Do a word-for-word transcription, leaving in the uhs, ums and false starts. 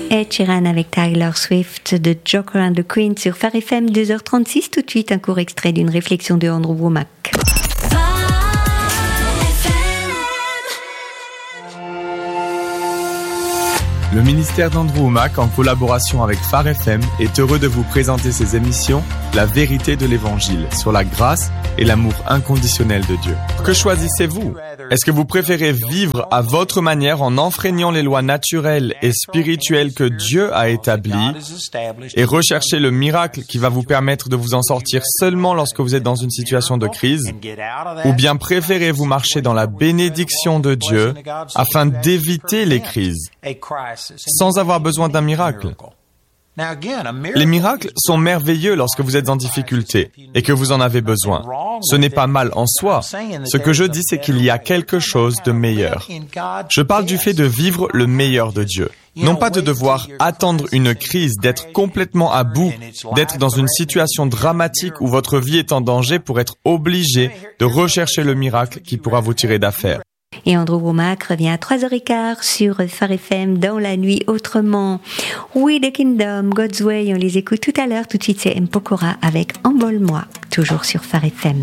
Ed Sheeran avec Taylor Swift de Joker and the Queen sur Phare F M, deux heures trente-six. Tout de suite, un court extrait d'une réflexion de Andrew Womack. Le ministère d'Andrew Womack, en collaboration avec Phare F M, est heureux de vous présenter ses émissions La vérité de l'Évangile sur la grâce et l'amour inconditionnel de Dieu. Que choisissez-vous ? Est-ce que vous préférez vivre à votre manière en enfreignant les lois naturelles et spirituelles que Dieu a établies et rechercher le miracle qui va vous permettre de vous en sortir seulement lorsque vous êtes dans une situation de crise ? Ou bien préférez-vous marcher dans la bénédiction de Dieu afin d'éviter les crises, sans avoir besoin d'un miracle? Les miracles sont merveilleux lorsque vous êtes en difficulté et que vous en avez besoin. Ce n'est pas mal en soi. Ce que je dis, c'est qu'il y a quelque chose de meilleur. Je parle du fait de vivre le meilleur de Dieu. Non pas de devoir attendre une crise, d'être complètement à bout, d'être dans une situation dramatique où votre vie est en danger pour être obligé de rechercher le miracle qui pourra vous tirer d'affaire. Et Andrew Womack revient à trois heures quinze sur Phare F M dans la nuit autrement. We the Kingdom, God's Way, on les écoute tout à l'heure. Tout de suite, c'est M. Pokora avec Envole-moi, toujours sur Phare F M.